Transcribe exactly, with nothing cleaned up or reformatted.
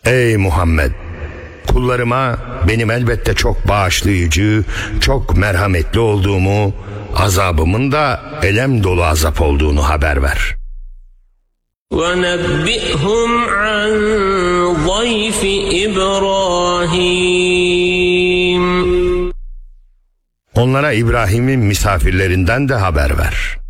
Ey Muhammed! Kullarıma benim elbette çok bağışlayıcı, çok merhametli olduğumu, azabımın da elem dolu azap olduğunu haber ver. وَنَبِّئْهُمْ عَنْ ضَيْفِ إِبْرَاهِيمَ. Onlara İbrahim'in misafirlerinden de haber ver.